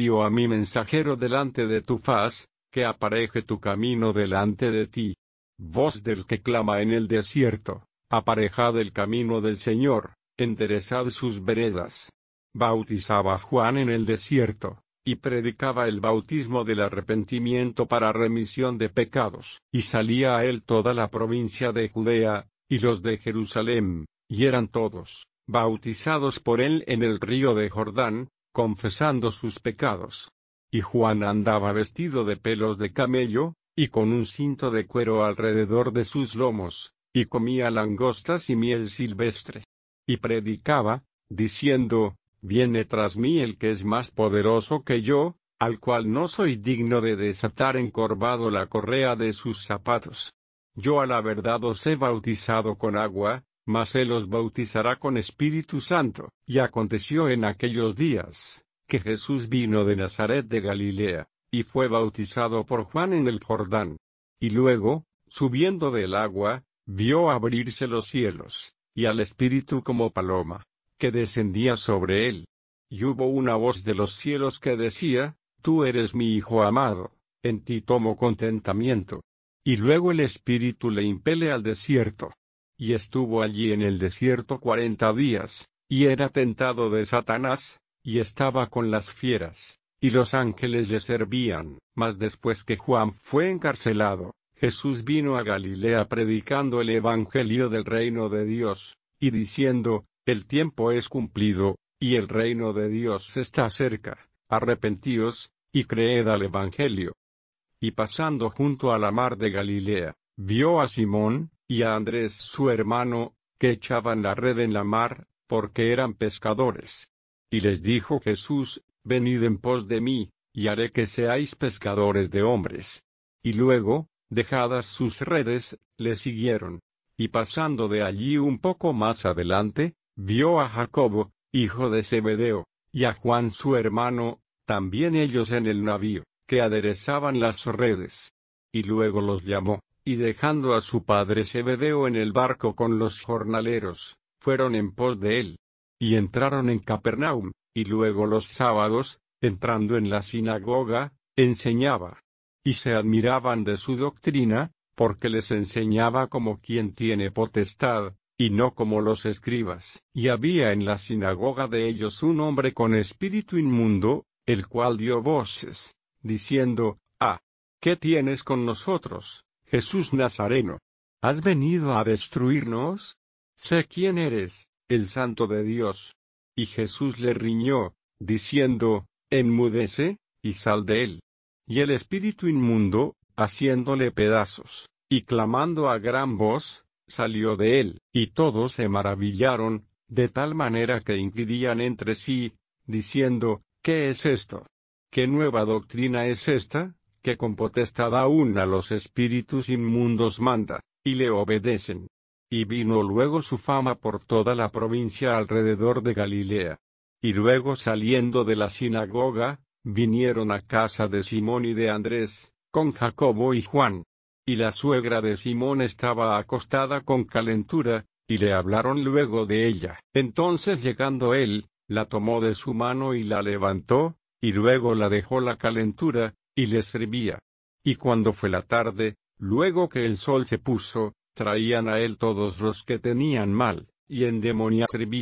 envío a mi mensajero delante de tu faz, que apareje tu camino delante de ti. Voz del que clama en el desierto, aparejad el camino del Señor, enderezad sus veredas. Bautizaba Juan en el desierto, y predicaba el bautismo del arrepentimiento para remisión de pecados, y salía a él toda la provincia de Judea, y los de Jerusalén, y eran todos bautizados por él en el río de Jordán, confesando sus pecados. Y Juan andaba vestido de pelos de camello, y con un cinto de cuero alrededor de sus lomos, y comía langostas y miel silvestre. Y predicaba, diciendo: Viene tras mí el que es más poderoso que yo, al cual no soy digno de desatar encorvado la correa de sus zapatos. Yo a la verdad os he bautizado con agua, mas él os bautizará con Espíritu Santo. Y aconteció en aquellos días, que Jesús vino de Nazaret de Galilea, y fue bautizado por Juan en el Jordán. Y luego, subiendo del agua, vio abrirse los cielos, y al Espíritu como paloma, que descendía sobre él. Y hubo una voz de los cielos que decía: Tú eres mi Hijo amado, en ti tomo contentamiento. Y luego el Espíritu le impele al desierto. Y estuvo allí en el desierto 40 días, y era tentado de Satanás, y estaba con las fieras, y los ángeles le servían. Mas después que Juan fue encarcelado, Jesús vino a Galilea predicando el evangelio del reino de Dios, y diciendo: El tiempo es cumplido, y el reino de Dios está cerca, arrepentíos, y creed al evangelio. Y pasando junto a la mar de Galilea, vio a Simón, y a Andrés su hermano, que echaban la red en la mar, porque eran pescadores. Y les dijo Jesús: Venid en pos de mí, y haré que seáis pescadores de hombres. Y luego, dejadas sus redes, le siguieron. Y pasando de allí un poco más adelante, vio a Jacobo, hijo de Zebedeo, y a Juan su hermano, también ellos en el navío, que aderezaban las redes. Y luego los llamó, y dejando a su padre Zebedeo en el barco con los jornaleros, fueron en pos de él. Y entraron en Capernaum, y luego los sábados, entrando en la sinagoga, enseñaba. Y se admiraban de su doctrina, porque les enseñaba como quien tiene potestad, y no como los escribas. Y había en la sinagoga de ellos un hombre con espíritu inmundo, el cual dio voces, diciendo: ¿Qué tienes con nosotros, Jesús Nazareno? ¿Has venido a destruirnos? Sé quién eres, el Santo de Dios. Y Jesús le riñó, diciendo: Enmudece, y sal de él. Y el espíritu inmundo, haciéndole pedazos, y clamando a gran voz, salió de él. Y todos se maravillaron, de tal manera que inquirían entre sí, diciendo: ¿Qué es esto? ¿Qué nueva doctrina es esta, que con potestad aún a los espíritus inmundos manda, y le obedecen? Y vino luego su fama por toda la provincia alrededor de Galilea. Y luego saliendo de la sinagoga, vinieron a casa de Simón y de Andrés, con Jacobo y Juan. Y la suegra de Simón estaba acostada con calentura, y le hablaron luego de ella. Entonces llegando él, la tomó de su mano y la levantó, y luego la dejó la calentura, y le servía. Y cuando fue la tarde, luego que el sol se puso, traían a él todos los que tenían mal, y endemoniados servían.